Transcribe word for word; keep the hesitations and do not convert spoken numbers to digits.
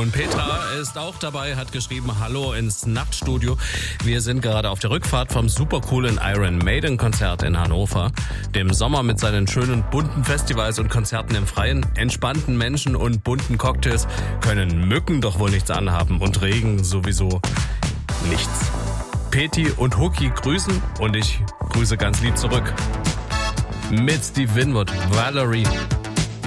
Und Petra ist auch dabei, hat geschrieben, hallo ins Nachtstudio. Wir sind gerade auf der Rückfahrt vom supercoolen Iron Maiden Konzert in Hannover. Dem Sommer mit seinen schönen bunten Festivals und Konzerten im Freien, entspannten Menschen und bunten Cocktails können Mücken doch wohl nichts anhaben und Regen sowieso nichts. Peti und Huki grüßen und ich grüße ganz lieb zurück. Mit Steve Winwood, Valerie.